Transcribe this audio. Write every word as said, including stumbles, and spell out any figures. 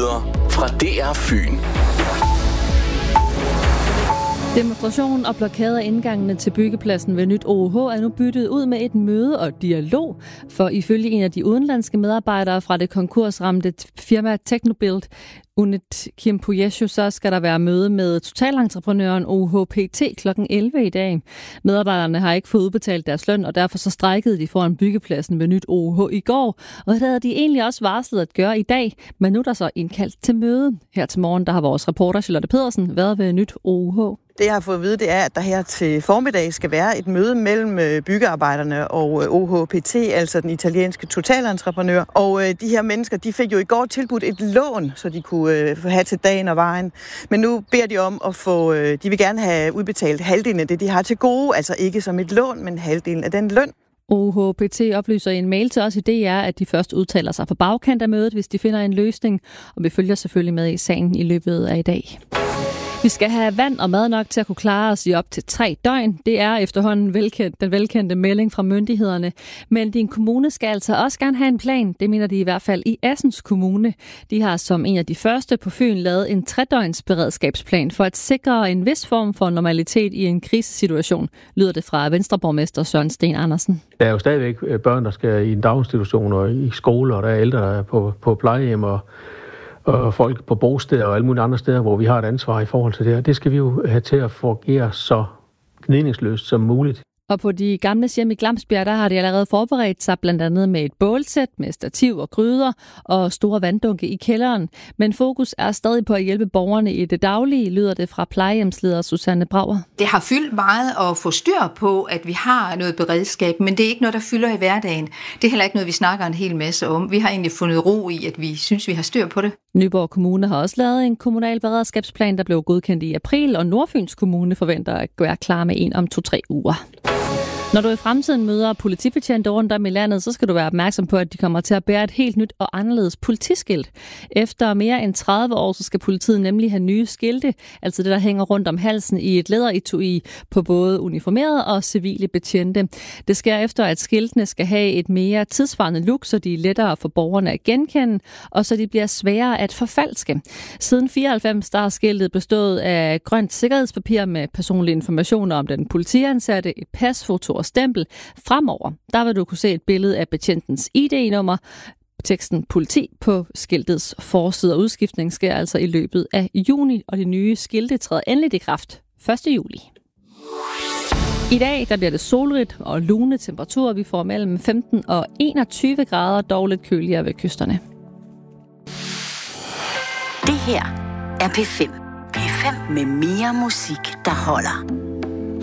Nyheder fra D R Fyn. Demonstration og blokade af indgangene til byggepladsen ved Nyt O U H er nu byttet ud med et møde og dialog, for ifølge en af de udenlandske medarbejdere fra det konkursramte firma Technobuild, Unit Kim Pujeshu, så skal der være møde med totalentreprenøren O U H P T klokken elleve i dag. Medarbejderne har ikke fået udbetalt deres løn, og derfor så strejkede de foran byggepladsen ved Nyt O U H i går, og det havde de egentlig også varslet at gøre i dag, men nu er der så indkaldt til møde. Her til morgen, der har vores reporter Charlotte Pedersen været ved Nyt O U H. Det, jeg har fået at vide, det er, at der her til formiddag skal være et møde mellem byggearbejderne og O U H P T, altså den italienske totalentreprenør. Og de her mennesker, de fik jo i går tilbudt et lån, så de kunne have til dagen og vejen. Men nu beder de om at få, de vil gerne have udbetalt halvdelen af det, de har til gode. Altså ikke som et lån, men halvdelen af den løn. O U H P T oplyser i en mail til os i D R, at de først udtaler sig på bagkant af mødet, hvis de finder en løsning. Og vi følger selvfølgelig med i sagen i løbet af i dag. Vi skal have vand og mad nok til at kunne klare os i op til tre døgn. Det er efterhånden velkendt, den velkendte melding fra myndighederne. Men din kommune skal altså også gerne have en plan. Det mener de i hvert fald i Assens Kommune. De har som en af de første på Fyn lavet en tredøgns beredskabsplan for at sikre en vis form for normalitet i en krisesituation, lyder det fra Venstreborgmester Søren Sten Andersen. Der er jo stadigvæk børn, der skal i en daginstitution og i skole, og der er ældre, der er på, på plejehjem og og folk på bosteder og alle mulige andre steder, hvor vi har et ansvar i forhold til det her. Det skal vi jo have til at fungere så gnidningsløst som muligt. Og på de gamle hjem i Glamsbjerg, der har de allerede forberedt sig blandt andet med et bålsæt med stativ og gryder og store vanddunke i kælderen. Men fokus er stadig på at hjælpe borgerne i det daglige, lyder det fra plejehjemsleder Susanne Brauer. Det har fyldt meget at få styr på, at vi har noget beredskab, men det er ikke noget, der fylder i hverdagen. Det er heller ikke noget, vi snakker en hel masse om. Vi har egentlig fundet ro i, at vi synes, vi har styr på det. Nyborg Kommune har også lavet en kommunal beredskabsplan, der blev godkendt i april, og Nordfyns Kommune forventer at være klar med en om to-tre uger. Når du i fremtiden møder politibetjente rundt om i landet, så skal du være opmærksom på, at de kommer til at bære et helt nyt og anderledes politiskilt. Efter mere end tredive år, så skal politiet nemlig have nye skilte, altså det, der hænger rundt om halsen i et læderetui på både uniformerede og civile betjente. Det sker efter, at skiltene skal have et mere tidsvarende look, så de er lettere for borgerne at genkende, og så de bliver sværere at forfalske. Siden fireoghalvfems der har skiltet bestået af grønt sikkerhedspapir med personlige informationer om den politiansatte, et pasfoto og stempel. Fremover, der vil du kunne se et billede af betjentens I D-nummer, teksten politi på skiltets forside, og udskiftning sker altså i løbet af juni, og de nye skilte træder endeligt i kraft første juli. I dag der bliver det solrigt og lune temperaturer. Vi får mellem femten og enogtyve grader, dog lidt køligere ved kysterne. Det her er P fem. P fem med mere musik, der holder.